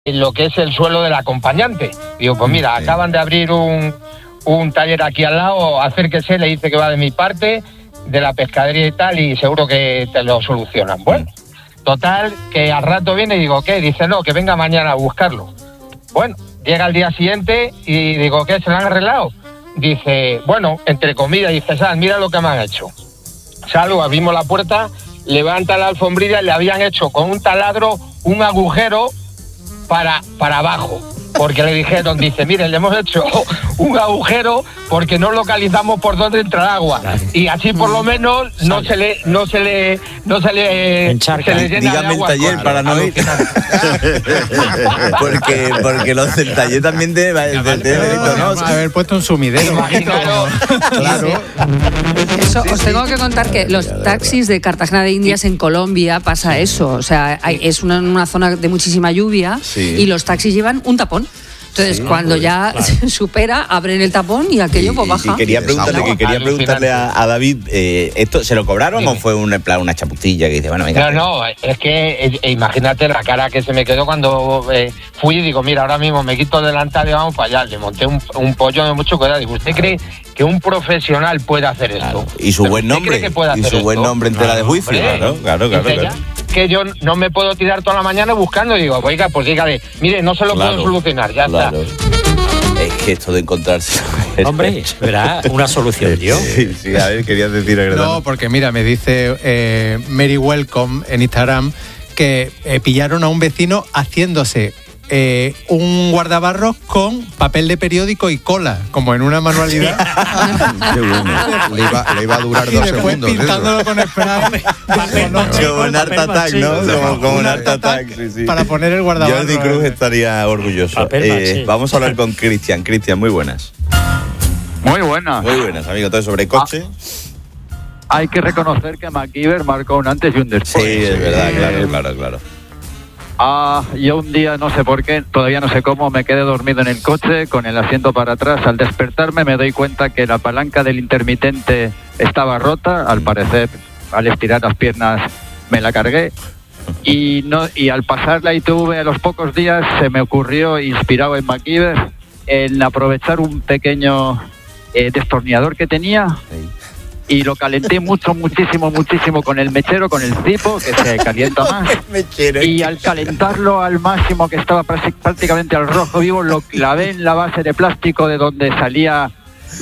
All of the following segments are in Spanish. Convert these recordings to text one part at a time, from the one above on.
lo que es el suelo del acompañante. Digo, pues mira, acaban de abrir un taller aquí al lado, acérquese, le dice que va de mi parte, de la pescadería y tal, y seguro que te lo solucionan. Bueno, total, que al rato viene y digo, ¿qué? Dice, no, que venga mañana a buscarlo. Bueno, llega al día siguiente y digo, ¿qué? ¿Se lo han arreglado? Dice, bueno, entre comillas, dice, San, mira lo que me han hecho. Salgo, abrimos la puerta, levanta la alfombrilla y le habían hecho con un taladro un agujero para abajo. Porque le dijeron, dice, miren, le hemos hecho un agujero porque no localizamos por dónde entra el agua. Y así por lo menos no se le llena. Dígame de agua el taller con, para no ir. porque los del taller también deben mérito, ¿no? Haber puesto un sumidero. Claro. Eso, os tengo que contar que los taxis de Cartagena de Indias en Colombia pasa eso. O sea, es una zona de muchísima lluvia y los taxis llevan un tapón. Entonces, cuando ya se supera, abren el tapón y aquello pues baja. Y quería preguntarle a David, ¿esto se lo cobraron o fue una chaputilla que dice, bueno, venga? No, es que imagínate la cara que se me quedó cuando fui y digo, mira, ahora mismo me quito el delantal y vamos para allá. Le monté un pollo de mucho cuidado. Digo, ¿usted cree que un profesional puede hacer esto? Y su buen nombre. Buen nombre en tela de juicio. Claro. Que yo no me puedo tirar toda la mañana buscando y digo, oiga, pues dígale, mire, no se lo puedo solucionar, ya está. Es que esto de encontrarse... Hombre, verá, una solución, tío. Sí, a ver, querías decir... No, porque mira, me dice Mary Welcome en Instagram que pillaron a un vecino haciéndose un guardabarros con papel de periódico y cola, como en una manualidad. Qué bueno. Le iba a durar 2 segundos. Pintándolo con spray. Como un Art Attack, ¿no? Como un Art Attack, sí. Para poner el guardabarros. Jordi Cruz estaría orgulloso. Vamos a hablar con Cristian. Cristian, muy buenas. Muy buenas. Muy buenas, amigo. Todo sobre coche. Hay que reconocer que MacGyver marcó un antes y un después. Sí, es verdad, claro. Yo un día, no sé por qué, todavía no sé cómo, me quedé dormido en el coche con el asiento para atrás. Al despertarme me doy cuenta que la palanca del intermitente estaba rota. Al parecer, al estirar las piernas me la cargué. Y al pasar la ITV a los pocos días se me ocurrió, inspirado en MacGyver, en aprovechar un pequeño destornillador que tenía. Y lo calenté muchísimo con el mechero, con el cipo, que se calienta más. Y al calentarlo al máximo, que estaba prácticamente al rojo vivo, lo clavé en la base de plástico de donde salía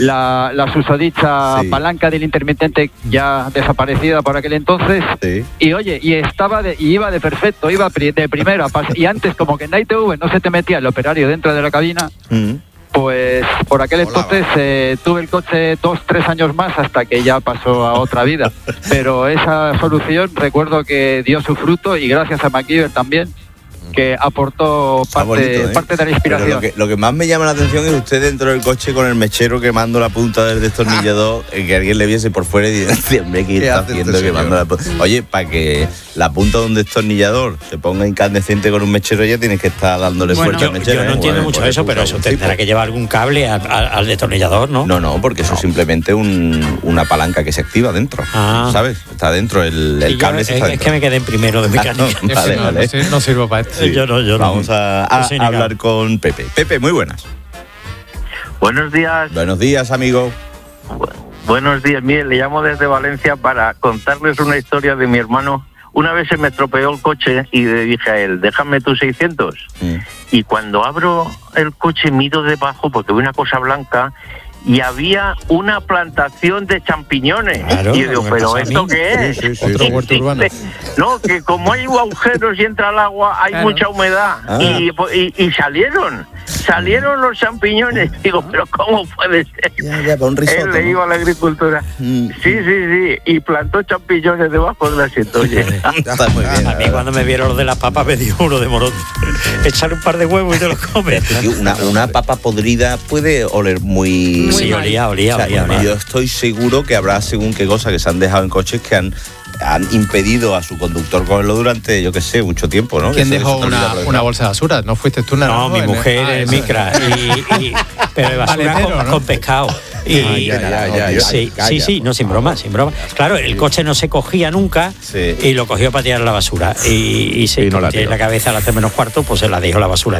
la susodicha palanca del intermitente, ya desaparecida por aquel entonces. Y oye, iba de perfecto, iba de primera. Y antes, como que en la ITV no se te metía el operario dentro de la cabina, pues por aquel entonces tuve el coche 2-3 años más hasta que ya pasó a otra vida. Pero esa solución recuerdo que dio su fruto, y gracias a MacGyver también, que aportó parte de la inspiración. Lo que más me llama la atención es usted dentro del coche con el mechero quemando la punta del destornillador, que alguien le viese por fuera y dice, hombre, ¿qué está haciendo quemando la punta? Oye, para que la punta de un destornillador se ponga incandescente con un mechero, ya tienes que estar dándole fuerza al mechero. Yo no entiendo mucho eso, pero eso tendrá que llevar algún cable al destornillador, ¿no? No, porque eso es simplemente una palanca que se activa dentro, ¿sabes? Está dentro, el cable está dentro. Es que me quedé en primero de mecánica. Vale. No sirvo para esto. Sí. Yo no. Vamos a hablar con Pepe. Pepe, muy buenas. Buenos días. Buenos días, amigo. Buenos días. Mire, le llamo desde Valencia para contarles una historia de mi hermano. Una vez se me estropeó el coche y le dije a él, déjame tus 600. Y cuando abro el coche miro debajo porque veo una cosa blanca y había una plantación de champiñones. Claro, y yo digo, ¿pero esto qué es? Sí. Otro huerto urbano. No, que como hay agujeros y entra el agua, hay mucha humedad. Y salieron los champiñones. Digo, ¿pero cómo puede ser? Ya, para un risotto, él le iba a la agricultura. Sí. Y plantó champiñones debajo del asiento. Oye. Está muy bien. A mí cuando me vieron los de las papas me dio uno de morón. Echar un par de huevos y te los comes. Una papa podrida puede oler muy... Sí, olía. Yo estoy seguro que habrá según qué cosa que se han dejado en coches que han impedido a su conductor cogerlo durante, yo qué sé, mucho tiempo, ¿no? ¿Quién dejó una bolsa de basura? ¿No fuiste tú, No, mi mujer, Micra. Pero de basura con pescado. Sí, no, sin broma. Claro, el coche no se cogía nunca y lo cogió para tirar a la basura. Y se no la tiró en la cabeza a las 3 menos cuarto, pues se la dejó a la basura.